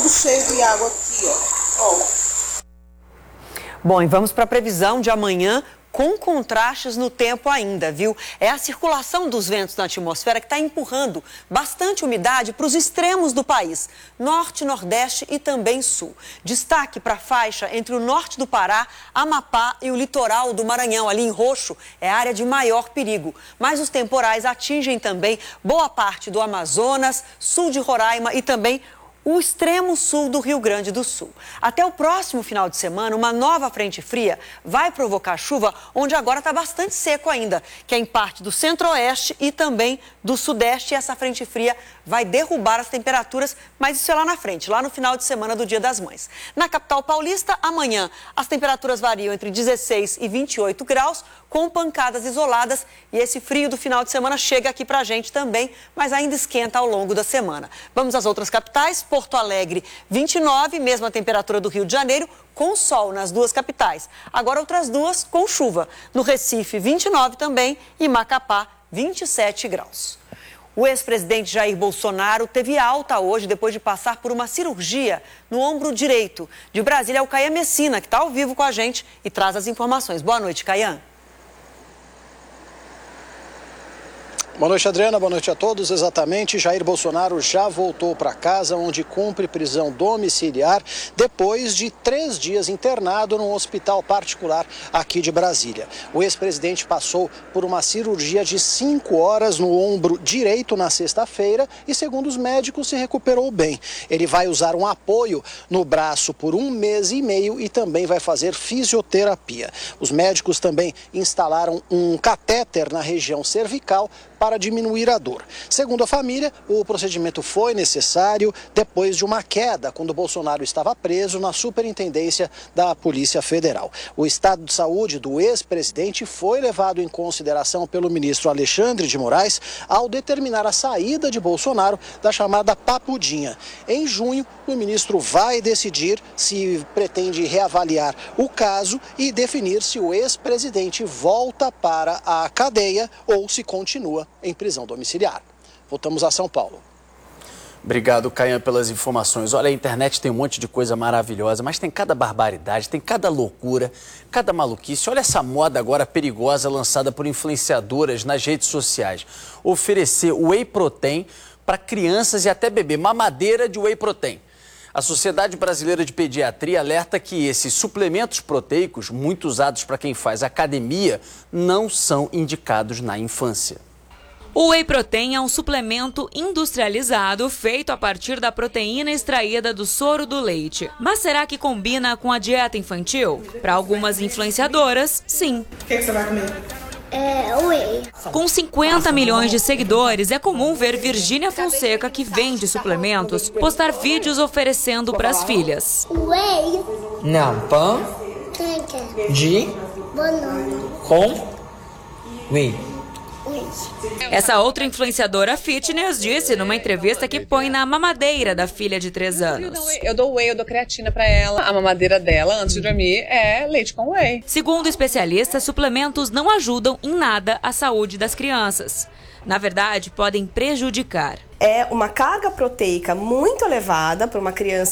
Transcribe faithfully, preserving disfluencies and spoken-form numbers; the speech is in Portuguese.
tudo cheio de água aqui, ó. ó. Bom, e vamos para a previsão de amanhã, com contrastes no tempo ainda, viu? É a circulação dos ventos na atmosfera que está empurrando bastante umidade para os extremos do país, norte, nordeste e também sul. Destaque para a faixa entre o norte do Pará, Amapá e o litoral do Maranhão, ali em roxo, é a área de maior perigo. Mas os temporais atingem também boa parte do Amazonas, sul de Roraima e também o extremo sul do Rio Grande do Sul. Até o próximo final de semana, uma nova frente fria vai provocar chuva onde agora está bastante seco ainda, que é em parte do centro-oeste e também do sudeste. E essa frente fria vai derrubar as temperaturas, mas isso é lá na frente, lá no final de semana do Dia das Mães. Na capital paulista, amanhã, as temperaturas variam entre dezesseis e vinte e oito graus, com pancadas isoladas. E esse frio do final de semana chega aqui pra gente também, mas ainda esquenta ao longo da semana. Vamos às outras capitais. Porto Alegre, vinte e nove, mesma temperatura do Rio de Janeiro, com sol nas duas capitais. Agora outras duas com chuva. No Recife, vinte e nove também e Macapá, vinte e sete graus. O ex-presidente Jair Bolsonaro teve alta hoje depois de passar por uma cirurgia no ombro direito. De Brasília é o Caian Messina, que está ao vivo com a gente e traz as informações. Boa noite, Caian. Boa noite, Adriana. Boa noite a todos. Exatamente, Jair Bolsonaro já voltou para casa, onde cumpre prisão domiciliar depois de três dias internado num hospital particular aqui de Brasília. O ex-presidente passou por uma cirurgia de cinco horas no ombro direito na sexta-feira e, segundo os médicos, se recuperou bem. Ele vai usar um apoio no braço por um mês e meio e também vai fazer fisioterapia. Os médicos também instalaram um catéter na região cervical para diminuir a dor. Segundo a família, o procedimento foi necessário depois de uma queda quando Bolsonaro estava preso na Superintendência da Polícia Federal. O estado de saúde do ex-presidente foi levado em consideração pelo ministro Alexandre de Moraes ao determinar a saída de Bolsonaro da chamada papudinha. Em junho, o ministro vai decidir se pretende reavaliar o caso e definir se o ex-presidente volta para a cadeia ou se continua em prisão domiciliar. Voltamos a São Paulo. Obrigado, Caian, pelas informações. Olha, a internet tem um monte de coisa maravilhosa, mas tem cada barbaridade, tem cada loucura, cada maluquice. Olha essa moda agora perigosa lançada por influenciadoras nas redes sociais. Oferecer whey protein para crianças e até bebê, mamadeira de whey protein. A Sociedade Brasileira de Pediatria alerta que esses suplementos proteicos, muito usados para quem faz academia, não são indicados na infância. O whey protein é um suplemento industrializado feito a partir da proteína extraída do soro do leite. Mas será que combina com a dieta infantil? Para algumas influenciadoras, sim. O que, que você vai comer? É, whey. Com cinquenta milhões de seguidores, é comum ver Virgínia Fonseca, que vende suplementos, postar vídeos oferecendo para as filhas. Whey. Não, pão de banana com whey. Essa outra influenciadora fitness disse numa entrevista que põe na mamadeira da filha de três anos. Eu dou whey, eu dou creatina pra ela. A mamadeira dela, antes de dormir, é leite com whey. Segundo especialistas, suplementos não ajudam em nada à saúde das crianças. Na verdade, podem prejudicar. É uma carga proteica muito elevada para uma criança